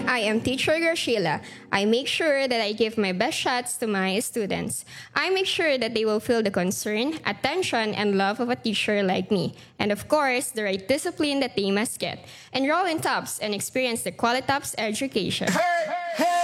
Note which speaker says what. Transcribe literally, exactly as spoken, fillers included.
Speaker 1: I am teacher Graciela. I make sure that I give my best shots to my students. I make sure that they will feel the concern, attention, and love of a teacher like me. And of course, the right discipline that they must get. Enroll in TOPS and experience the Qualitops education.